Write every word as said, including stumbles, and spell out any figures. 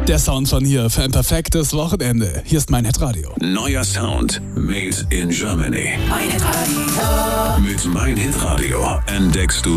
Der Sound von hier für ein perfektes Wochenende. Hier ist mein Hitradio. Neuer Sound. Made in Germany. Mein Hitradio. Mit Mein Hitradio entdeckst du